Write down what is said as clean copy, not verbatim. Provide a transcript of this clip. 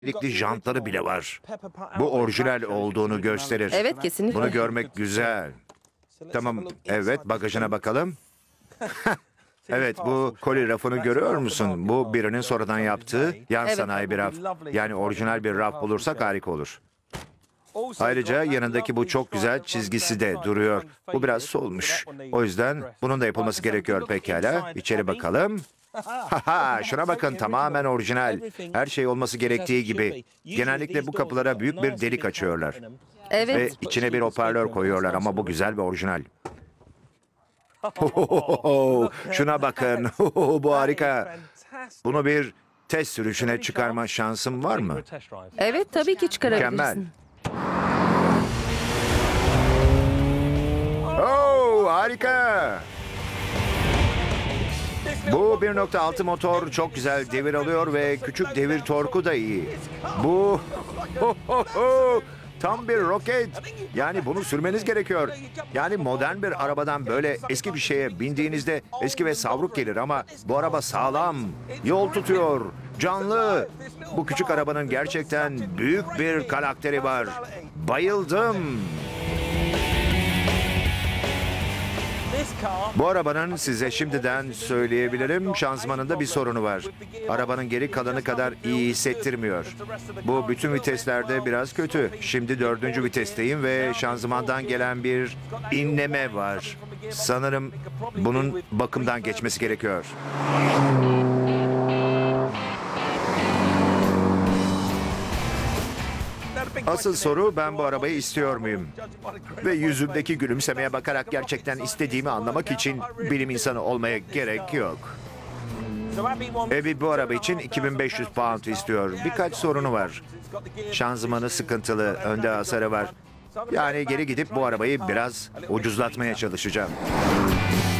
Delikli jantları bile var. Bu orijinal olduğunu gösterir. Evet, kesinlikle. Bunu görmek güzel. Tamam, evet, bagajına bakalım. Evet, bu koli rafını görüyor musun? Bu birinin sonradan yaptığı yan Evet. sanayi bir raf. Yani orijinal bir raf bulursak harika olur. Ayrıca yanındaki bu çok güzel çizgisi de duruyor. Bu biraz solmuş. O yüzden bunun da yapılması gerekiyor pekala. İçeri bakalım. Haha, şuna bakın, tamamen orijinal. Her şey olması gerektiği gibi. Genellikle bu kapılara büyük bir delik açıyorlar. Ve Evet. içine bir hoparlör koyuyorlar ama bu güzel ve orijinal. Şuna bakın, bu harika. Bunu bir test sürüşüne çıkarma şansım var mı? Evet, tabii ki çıkarabilirsin. Mükemmel. Oh, harika. Bu 1.6 motor çok güzel devir alıyor ve küçük devir torku da iyi. Bu tam bir roket. Yani bunu sürmeniz gerekiyor. Yani modern bir arabadan böyle eski bir şeye bindiğinizde eski ve savruk gelir ama bu araba sağlam, yol tutuyor, canlı. Bu küçük arabanın gerçekten büyük bir karakteri var. Bayıldım. Bu arabanın size şimdiden söyleyebilirim, şanzımanında bir sorunu var. Arabanın geri kalanı kadar iyi hissettirmiyor. Bu bütün viteslerde biraz kötü. Şimdi 4. vitesteyim ve şanzımandan gelen bir inleme var. Sanırım bunun bakımdan geçmesi gerekiyor. Asıl soru, ben bu arabayı istiyor muyum? Ve yüzümdeki gülümsemeye bakarak gerçekten istediğimi anlamak için bilim insanı olmaya gerek yok. Abby bu araba için 2500 pound istiyor. Birkaç sorunu var. Şanzımanı sıkıntılı, önde hasarı var. Yani geri gidip bu arabayı biraz ucuzlatmaya çalışacağım.